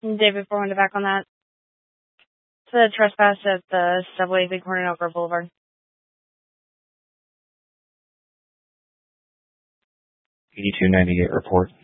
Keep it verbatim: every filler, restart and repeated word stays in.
David Foreman to back on that. It's a trespass at the subway, Big Horn and Oak Grove Boulevard. eighty-two ninety-eight report.